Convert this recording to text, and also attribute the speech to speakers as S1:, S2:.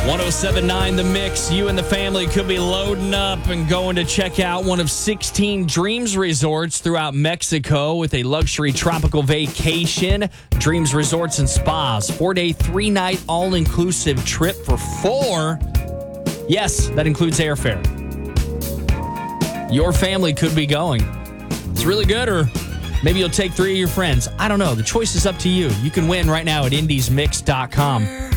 S1: 107.9 The Mix. You and the family could be loading up and going to check out one of 16 Dreams Resorts throughout Mexico with a luxury tropical vacation. Dreams Resorts and Spas. 4-day, 3-night, all-inclusive trip for 4. Yes, that includes airfare. Your family could be going. It's really good, or maybe you'll take 3 of your friends. I don't know. The choice is up to you. You can win right now at indiesmix.com.